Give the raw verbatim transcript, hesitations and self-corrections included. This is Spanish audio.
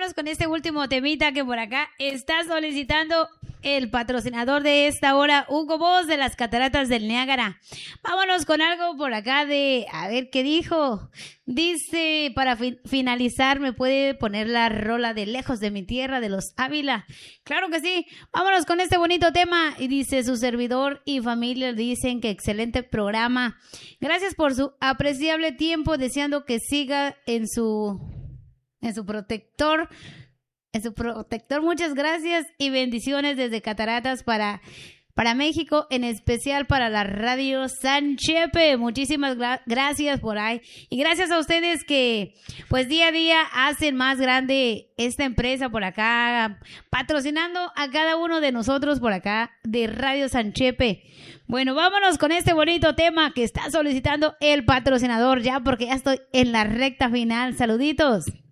vámonos con este último temita que por acá está solicitando el patrocinador de esta hora, Hugo Boss de las Cataratas del Niágara. Vámonos con algo por acá de, a ver qué dijo. Dice, para fi- finalizar, ¿me puede poner la rola de Lejos de mi Tierra de los Ávila? Claro que sí. Vámonos con este bonito tema. Y dice, su servidor y familia dicen que excelente programa. Gracias por su apreciable tiempo, deseando que siga en su, en su protector. En su protector, muchas gracias y bendiciones desde Cataratas para, para México, en especial para la radio San Chepe. Muchísimas gra- gracias por ahí. Y gracias a ustedes que pues día a día hacen más grande esta empresa por acá, patrocinando a cada uno de nosotros por acá de Radio San Chepe. Bueno, vámonos con este bonito tema que está solicitando el patrocinador ya porque ya estoy en la recta final. Saluditos.